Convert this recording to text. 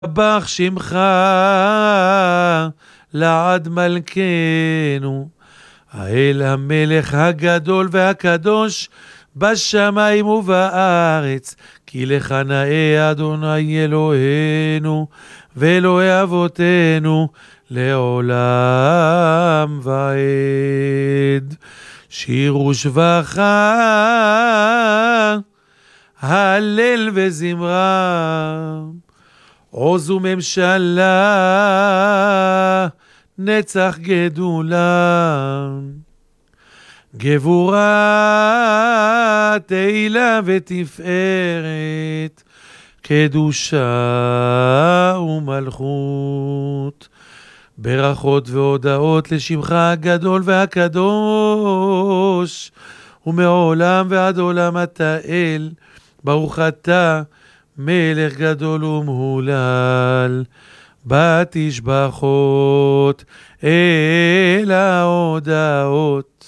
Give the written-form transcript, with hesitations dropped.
בח שמך לעד מלכנו, האל המלך הגדול והקדוש בשמיים ובארץ, כי לך נאה אדוני אלוהינו ואלוהי אבותינו לעולם ועד. שירו שבחה, הלל וזמרה, עוז וממשלה, נצח גדולה, גבורה תהילה ותפארת, קדושה ומלכות, ברכות והודאות לשמך הגדול והקדוש, ומעולם ועד עולם אתה אל, ברוך אתה מלך גדול ומהולל, בתשבחות אל ההודאות.